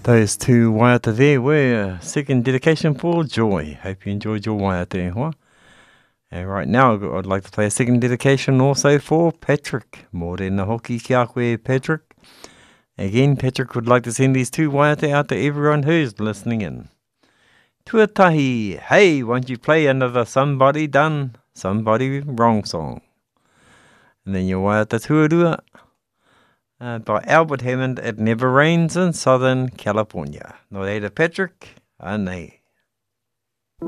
Those two waiata there were a second dedication for Joy. Hope you enjoyed your waiata, huh? And right now, I'd like to play a second dedication also for Patrick. Morena hoki kia koe, Patrick. Again, Patrick would like to send these two waiata out to everyone who's listening in. Tuatahi, hey, won't you play another Somebody Done, Somebody Wrong song? And then your waiata tuarua. By Albert Hammond, It Never Rains in Southern California. No reira, Patrick, anei.